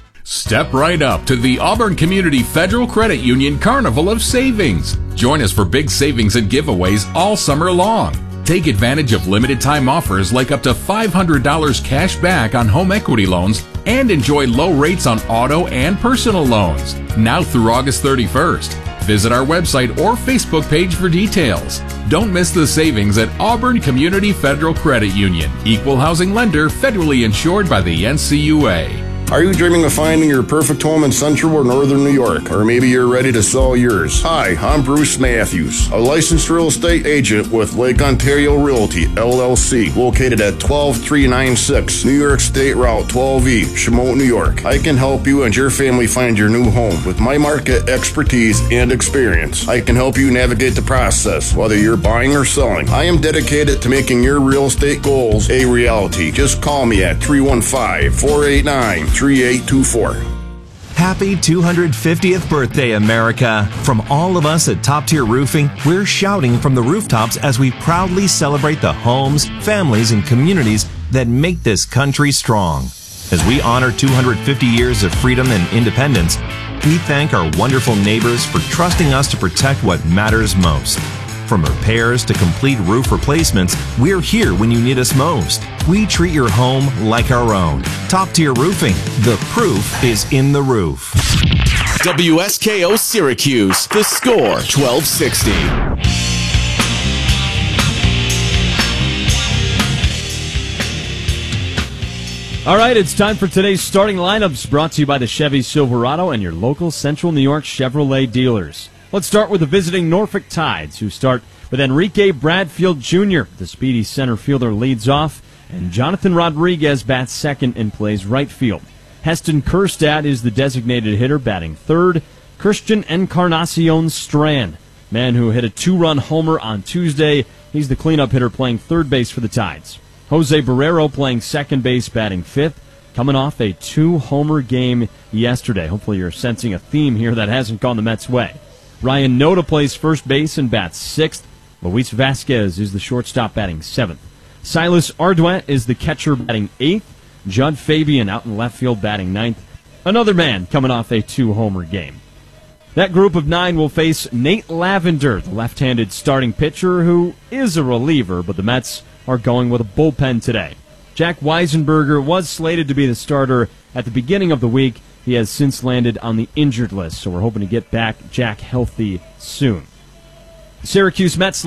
Step right up to the Auburn Community Federal Credit Union Carnival of Savings. Join us for big savings and giveaways all summer long. Take advantage of limited time offers like up to five hundred dollars cash back on home equity loans and enjoy low rates on auto and personal loans. Now through August thirty-first. Visit our website or Facebook page for details. Don't miss the savings at Auburn Community Federal Credit Union. Equal housing lender, federally insured by the N C U A. Are you dreaming of finding your perfect home in Central or Northern New York? Or maybe you're ready to sell yours? Hi, I'm Bruce Matthews, a licensed real estate agent with Lake Ontario Realty, L L C, located at twelve three ninety-six New York State Route twelve E, Shamote, New York. I can help you and your family find your new home. With my market expertise and experience, I can help you navigate the process, whether you're buying or selling. I am dedicated to making your real estate goals a reality. Just call me at three one five, four eight nine, three eight two four. Happy two hundred fiftieth birthday, America. From all of us at Top Tier Roofing, we're shouting from the rooftops as we proudly celebrate the homes, families, and communities that make this country strong. As we honor two hundred fifty years of freedom and independence, we thank our wonderful neighbors for trusting us to protect what matters most. From repairs to complete roof replacements, we're here when you need us most. We treat your home like our own. Top Tier Roofing. The proof is in the roof. W S K O Syracuse, the Score twelve sixty. All right, it's time for today's starting lineups, brought to you by the Chevy Silverado and your local Central New York Chevrolet dealers. Let's start with the visiting Norfolk Tides, who start with Enrique Bradfield Junior The speedy center fielder leads off, and Jonathan Rodriguez bats second and plays right field. Heston Kjerstad is the designated hitter, batting third. Christian Encarnacion Strand, man who hit a two-run homer on Tuesday, he's the cleanup hitter playing third base for the Tides. Jose Barrero playing second base, batting fifth, coming off a two-homer game yesterday. Hopefully you're sensing a theme here that hasn't gone the Mets' way. Ryan Noda plays first base and bats sixth. Luis Vasquez is the shortstop, batting seventh. Silas Arduin is the catcher, batting eighth. Judd Fabian out in left field, batting ninth. Another man coming off a two-homer game. That group of nine will face Nate Lavender, the left-handed starting pitcher who is a reliever, but the Mets are going with a bullpen today. Jack Weisenberger was slated to be the starter at the beginning of the week. He has since landed on the injured list, so we're hoping to get back Jack healthy soon. The Syracuse Mets lineup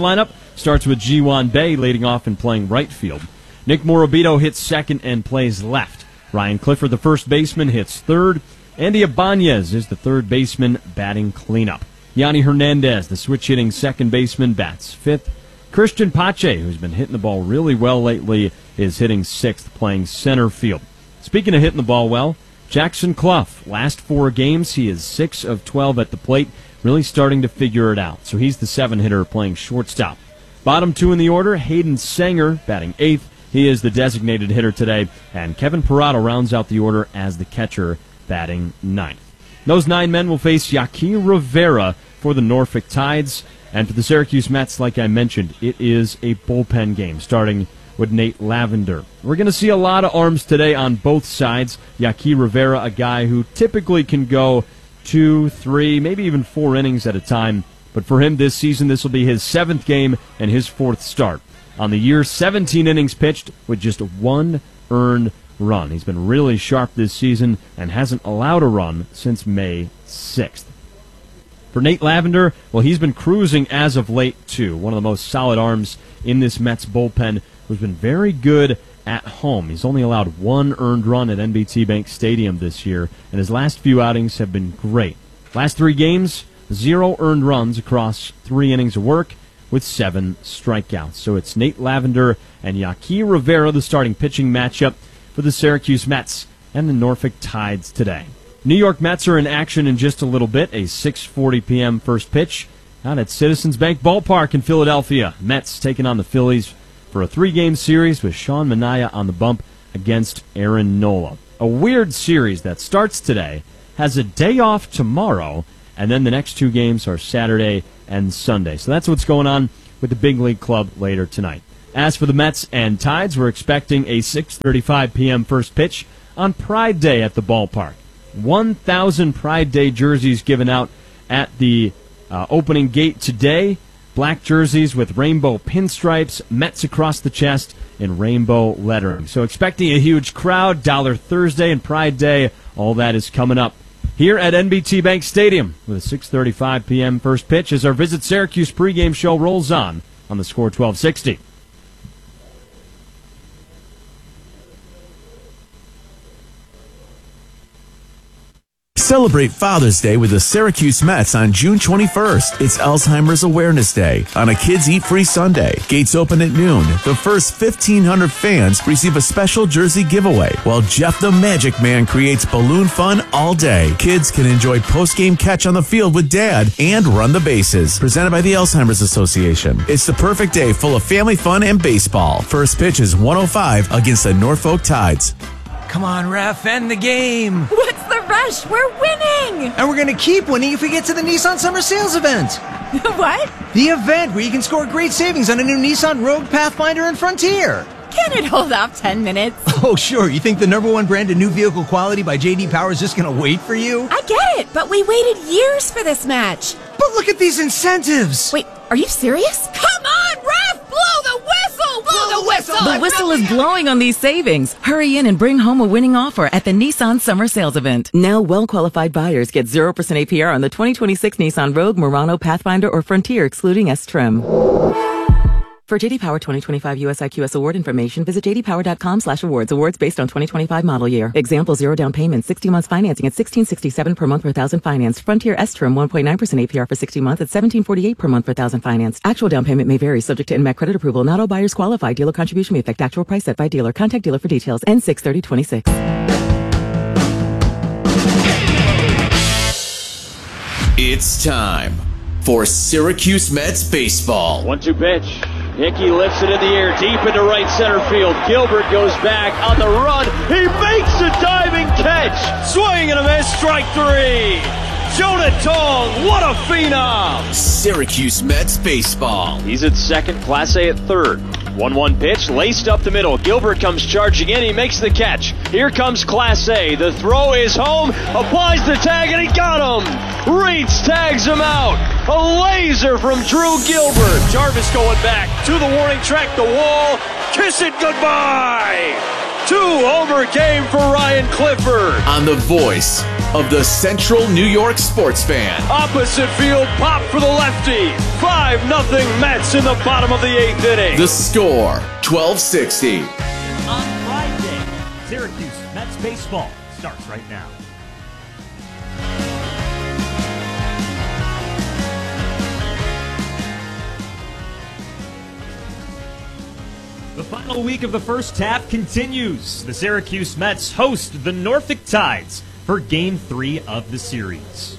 starts with Ji-Wan Bae leading off and playing right field. Nick Morabito hits second and plays left. Ryan Clifford, the first baseman, hits third. Andy Ibanez is the third baseman batting cleanup. Yanni Hernandez, the switch-hitting second baseman, bats fifth. Christian Pache, who's been hitting the ball really well lately, is hitting sixth, playing center field. Speaking of hitting the ball well, Jackson Clough, last four games, he is six of twelve at the plate, really starting to figure it out. So he's the seven-hitter playing shortstop. Bottom two in the order, Hayden Sanger batting eighth. He is the designated hitter today, and Kevin Parado rounds out the order as the catcher batting ninth. Those nine men will face Yaqui Rivera for the Norfolk Tides. And for the Syracuse Mets, like I mentioned, it is a bullpen game, starting with Nate Lavender. We're going to see a lot of arms today on both sides. Yaqui Rivera, a guy who typically can go two, three, maybe even four innings at a time. But for him this season, this will be his seventh game and his fourth start. On the year, seventeen innings pitched with just one earned run. He's been really sharp this season and hasn't allowed a run since May sixth. For Nate Lavender, well, he's been cruising as of late, too. One of the most solid arms in this Mets bullpen, who's been very good at home. He's only allowed one earned run at N B T Bank Stadium this year, and his last few outings have been great. Last three games, zero earned runs across three innings of work with seven strikeouts. So it's Nate Lavender and Yaqui Rivera, the starting pitching matchup for the Syracuse Mets and the Norfolk Tides today. New York Mets are in action in just a little bit. A six forty p.m. first pitch out at Citizens Bank Ballpark in Philadelphia. Mets taking on the Phillies for a three-game series with Sean Manaea on the bump against Aaron Nola. A weird series that starts today, has a day off tomorrow, and then the next two games are Saturday and Sunday. So that's what's going on with the Big League Club later tonight. As for the Mets and Tides, we're expecting a six thirty-five p.m. first pitch on Pride Day at the ballpark. one thousand Pride Day jerseys given out at the uh, opening gate today. Black jerseys with rainbow pinstripes, Mets across the chest, and rainbow lettering. So expecting a huge crowd, Dollar Thursday and Pride Day, all that is coming up here at N B T Bank Stadium with a six thirty-five p.m. first pitch as our Visit Syracuse pregame show rolls on on the Score twelve sixty. Celebrate Father's Day with the Syracuse Mets on June twenty-first. It's Alzheimer's Awareness Day on a Kids Eat Free Sunday. Gates open at noon. The first fifteen hundred fans receive a special jersey giveaway, while Jeff the Magic Man creates balloon fun all day. Kids can enjoy post-game catch on the field with Dad and run the bases. Presented by the Alzheimer's Association. It's the perfect day full of family fun and baseball. First pitch is one oh five against the Norfolk Tides. Come on, ref, end the game. What's the rush? We're winning. And we're going to keep winning if we get to the Nissan Summer Sales event. What? The event where you can score great savings on a new Nissan Rogue, Pathfinder, and Frontier. Can it hold off ten minutes? Oh, sure. You think the number one brand in new vehicle quality by J D Power is just going to wait for you? I get it, but we waited years for this match. But look at these incentives. Wait, are you serious? Come on, ref! Blow the whistle! Blow, Blow the whistle! The whistle is blowing on these savings. Hurry in and bring home a winning offer at the Nissan Summer Sales Event. Now, well-qualified buyers get zero percent A P R on the twenty twenty-six Nissan Rogue, Murano, Pathfinder, or Frontier, excluding S-Trim. For J D Power twenty twenty-five U S I Q S award information, visit j d power dot com slash awards. Awards based on twenty twenty-five model year. Example, zero down payment, sixty months financing at sixteen sixty-seven per month per thousand finance. Frontier S-Trim, one point nine percent A P R for sixty months at seventeen forty-eight per month per thousand finance. Actual down payment may vary, subject to N M A C credit approval. Not all buyers qualify. Dealer contribution may affect actual price set by dealer. Contact dealer for details. N six thirty twenty-six. It's time for Syracuse Mets baseball. One two pitch. Hickey lifts it in the air, deep into right center field. Gilbert goes back on the run. He makes a diving catch. Swing and a miss, strike three. Jonah Tong, what a phenom. Syracuse Mets baseball. He's at second, Class A at third. one one pitch, laced up the middle. Gilbert comes charging in, he makes the catch. Here comes Class A. The throw is home, applies the tag, and he got him. Reeds tags him out. A laser from Drew Gilbert. Jarvis going back to the warning track, the wall. Kiss it goodbye. Two-homer game for Ryan Clifford. On the voice of the Central New York Sports Fan. Opposite field pop for the lefty. five nothing Mets in the bottom of the eighth inning. The Score, twelve sixty. On Friday, Syracuse Mets baseball starts right now. The final week of the first half continues. The Syracuse Mets host the Norfolk Tides for Game three of the series.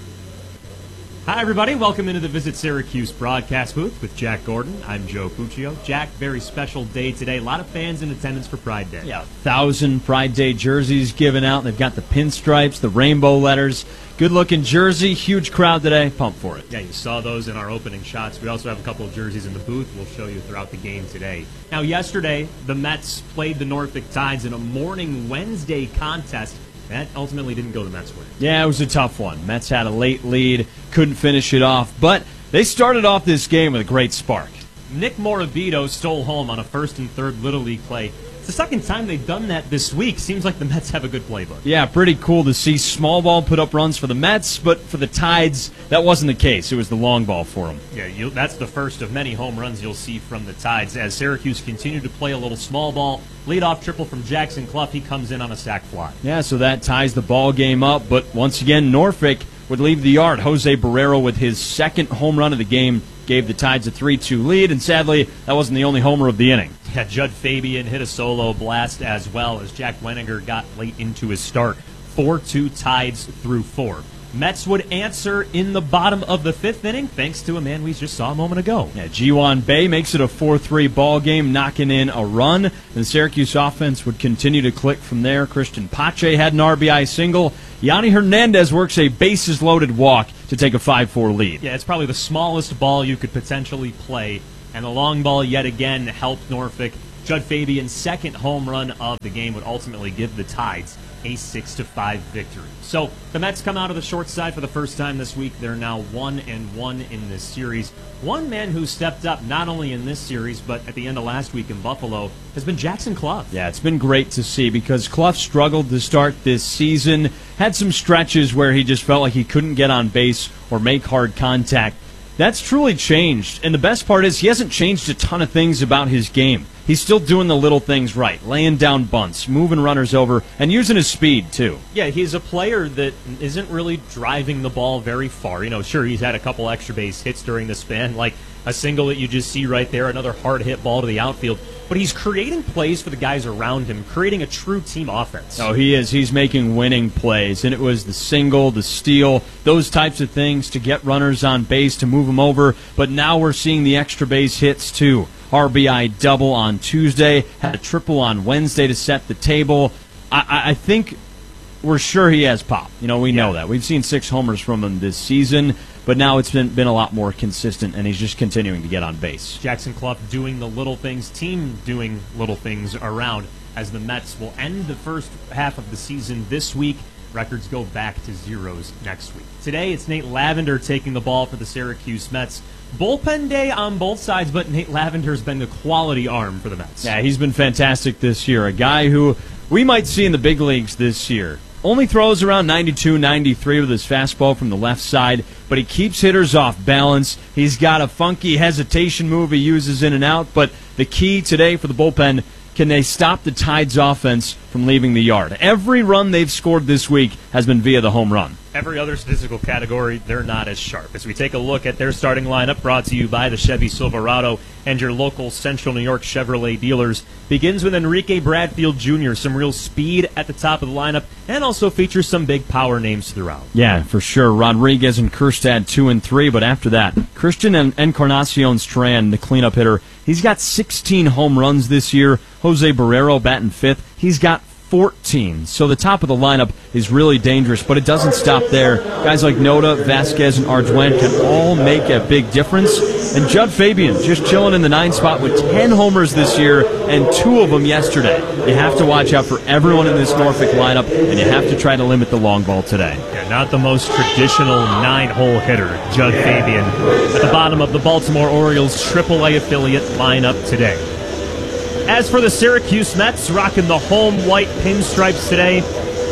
Hi, everybody. Welcome into the Visit Syracuse broadcast booth with Jack Gordon. I'm Joe Puccio. Jack, very special day today. A lot of fans in attendance for Pride Day. Yeah, a thousand Pride Day jerseys given out. They've got the pinstripes, the rainbow letters. Good-looking jersey. Huge crowd today. Pumped for it. Yeah, you saw those in our opening shots. We also have a couple of jerseys in the booth we'll show you throughout the game today. Now, yesterday, the Mets played the Norfolk Tides in a morning Wednesday contest. That ultimately didn't go the Mets' way. Yeah, it was a tough one. Mets had a late lead, couldn't finish it off, but they started off this game with a great spark. Nick Morabito stole home on a first and third Little League play. It's the second time they've done that this week. Seems like the Mets have a good playbook. Yeah, pretty cool to see small ball put up runs for the Mets, but for the Tides, that wasn't the case. It was the long ball for them. Yeah, you, that's the first of many home runs you'll see from the Tides as Syracuse continued to play a little small ball. Leadoff triple from Jackson Clough. He comes in on a sac fly. Yeah, so that ties the ball game up, but once again, Norfolk would leave the yard. Jose Barrero with his second home run of the game gave the Tides a three two lead, and sadly, that wasn't the only homer of the inning. Yeah, Judd Fabian hit a solo blast as well as Jack Wenninger got late into his start. four two Tides through four. Mets would answer in the bottom of the fifth inning thanks to a man we just saw a moment ago. Yeah, Ji-Hwan Bae makes it a four three ball game, knocking in a run. And the Syracuse offense would continue to click from there. Christian Pache had an R B I single. Yanni Hernandez works a bases-loaded walk to take a five four lead. Yeah, it's probably the smallest ball you could potentially play. And the long ball yet again helped Norfolk. Judd Fabian's second home run of the game would ultimately give the Tides a six to five victory. So the Mets come out of the short side for the first time this week. They're now one and one in this series. One man who stepped up not only in this series but at the end of last week in Buffalo has been Jackson Clough. Yeah, it's been great to see because Clough struggled to start this season. Had some stretches where he just felt like he couldn't get on base or make hard contact. That's truly changed, and the best part is he hasn't changed a ton of things about his game. He's still doing the little things right, laying down bunts, moving runners over, and using his speed, too. Yeah, he's a player that isn't really driving the ball very far. You know, sure, he's had a couple extra base hits during the span, like a single that you just see right there, another hard hit ball to the outfield. But he's creating plays for the guys around him, creating a true team offense. Oh, he is. He's making winning plays, and it was the single, the steal, those types of things to get runners on base, to move them over. But now we're seeing the extra base hits, too. R B I double on Tuesday, had a triple on Wednesday to set the table. I, I think we're sure he has pop. You know, we know that. We've seen six homers from him this season, but now it's been, been a lot more consistent, and he's just continuing to get on base. Jackson Clough doing the little things, team doing little things around as the Mets will end the first half of the season this week. Records go back to zeros next week. Today, it's Nate Lavender taking the ball for the Syracuse Mets. Bullpen day on both sides, but Nate Lavender's been the quality arm for the Mets. Yeah, he's been fantastic this year. A guy who we might see in the big leagues this year. Only throws around ninety-two, ninety-three with his fastball from the left side, but he keeps hitters off balance. He's got a funky hesitation move he uses in and out, but the key today for the bullpen, can they stop the Tides offense from leaving the yard? Every run they've scored this week has been via the home run. Every other statistical category, they're not as sharp. As we take a look at their starting lineup, brought to you by the Chevy Silverado and your local Central New York Chevrolet dealers, begins with Enrique Bradfield Junior Some real speed at the top of the lineup, and also features some big power names throughout. Yeah, for sure. Rodriguez and Kjerstad two and three, but after that, Christian Encarnacion Strand, the cleanup hitter, he's got sixteen home runs this year. Jose Barrero batting fifth. He's got fourteen. So the top of the lineup is really dangerous, but it doesn't stop there. Guys like Noda, Vasquez, and Arduin can all make a big difference. And Judd Fabian just chilling in the nine spot with ten homers this year and two of them yesterday. You have to watch out for everyone in this Norfolk lineup, and you have to try to limit the long ball today. Yeah, not the most traditional nine-hole hitter, Judd Fabian, at the bottom of the Baltimore Orioles triple A affiliate lineup today. As for the Syracuse Mets, rocking the home white pinstripes today,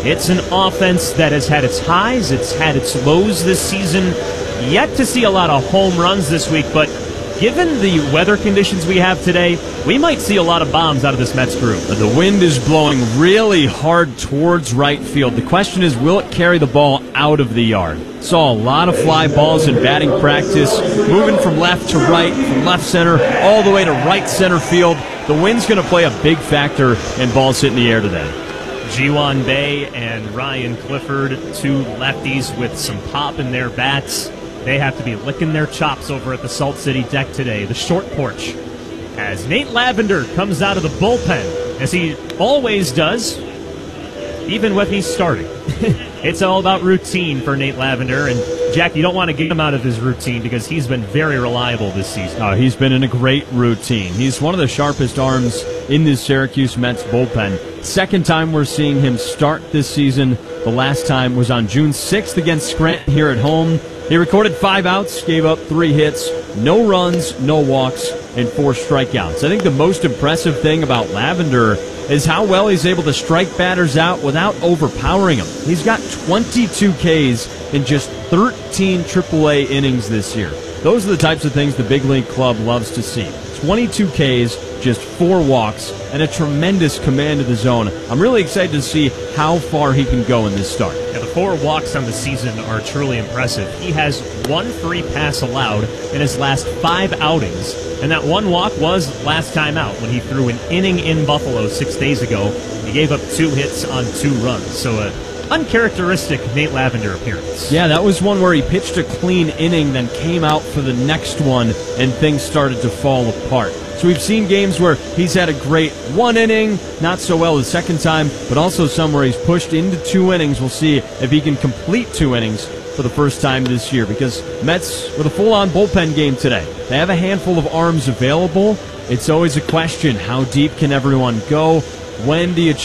It's an offense that has had its highs, it's had its lows this season. Yet to see a lot of home runs this week, but given the weather conditions we have today, we might see a lot of bombs out of this Mets group. The wind is blowing really hard towards right field. The question is, will it carry the ball out of the yard? Saw a lot of fly balls in batting practice, moving from left to right, from left center, all the way to right center field. The wind's going to play a big factor in balls hitting the air today. Ji-Hwan Bae and Ryan Clifford, two lefties with some pop in their bats. They have to be licking their chops over at the Salt City deck today, the short porch, as Nate Lavender comes out of the bullpen, as he always does, even when he's starting. It's all about routine for Nate Lavender, and Jack, you don't want to get him out of his routine because he's been very reliable this season. Uh, he's been in a great routine. He's one of the sharpest arms in this Syracuse Mets bullpen. Second time we're seeing him start this season. The last time was on June sixth against Scranton here at home. He recorded five outs, gave up three hits, no runs, no walks, and four strikeouts. I think the most impressive thing about Lavender is how well he's able to strike batters out without overpowering them. He's got twenty-two Ks in just thirteen triple A innings this year. Those are the types of things the big league club loves to see. twenty-two Ks, just four walks, and a tremendous command of the zone. I'm really excited to see how far he can go in this start. Yeah, the four walks on the season are truly impressive. He has one free pass allowed in his last five outings, and that one walk was last time out when he threw an inning in Buffalo six days ago. He gave up two hits on two runs, so a uncharacteristic Nate Lavender appearance. Yeah, that was one where he pitched a clean inning, then came out for the next one, and things started to fall apart. So we've seen games where he's had a great one inning, not so well the second time, but also some where he's pushed into two innings. We'll see if he can complete two innings for the first time this year, because Mets with a full-on bullpen game today. They have a handful of arms available. It's always a question, how deep can everyone go? When do you